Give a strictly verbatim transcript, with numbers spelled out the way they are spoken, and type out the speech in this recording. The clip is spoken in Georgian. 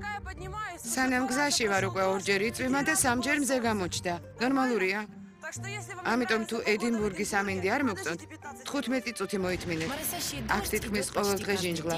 სანამ გზაში ვარ უკვე ორჯერ იწვიმა და სამჯერ მზე გამოჩნდა. ნორმალურია. ამიტომ თუ ედინბურგის ამინდი არ მოგწონთ, თხუთმეტი წუთი მოითმინეთ. აქ თითქმის ყოველდღე ჟინჯღლა.